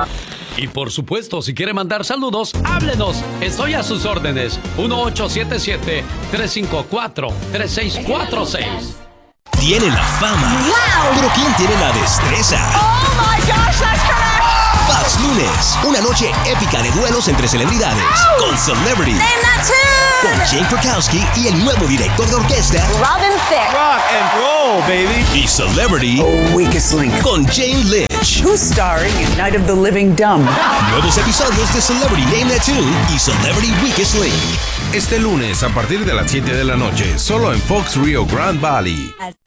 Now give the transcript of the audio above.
Y por supuesto, si quiere mandar saludos, háblenos. Estoy a sus órdenes. 1877-354-3646. Tiene la fama. ¡Wow! Pero ¿quién tiene la destreza? ¡Oh, my gosh, that's correct! Fox Lunes, una noche épica de duelos entre celebridades. ¡Oh! Con Celebrity. ¡Name that tune! Con Jane Krakowski y el nuevo director de orquesta. Robin Thicke. Rock and roll, baby. Y Celebrity. Weakest Link. Con Jane Lynch. Who's starring in Night of the Living Dumb? Nuevos episodios de Celebrity Name That Tune y Celebrity Weakest Link. Este lunes a partir de las 7 de la noche, solo en Fox Rio Grande Valley.